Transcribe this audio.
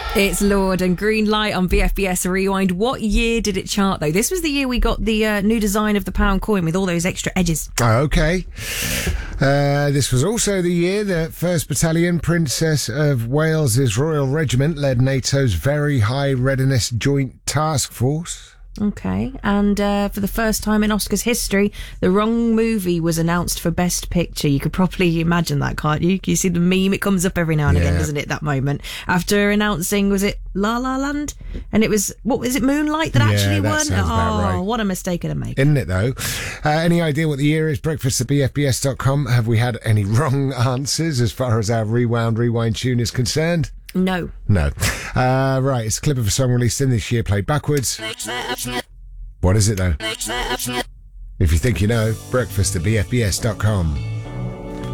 It's Lord and Green Light on BFBS Rewind. What year did it chart, though? This was the year we got the new design of the pound coin with all those extra edges. Oh, okay. This was also the year that 1st Battalion, Princess of Wales's Royal Regiment, led NATO's Very High Readiness Joint Task Force. Okay, and for the first time in Oscars history, the wrong movie was announced for Best Picture. You could probably imagine that, can't you? You see the meme, it comes up every now and again, doesn't it, that moment? After announcing, was it La La Land? And it was, what was it, Moonlight that actually that won? sounds about right. What a mistake to make. Isn't it, though? Any idea what the year is? Breakfast at BFBS.com. Have we had any wrong answers as far as our rewind tune is concerned? No. Right, it's a clip of a song released in this year, played backwards. What is it, though? If you think you know, breakfast at BFBS.com.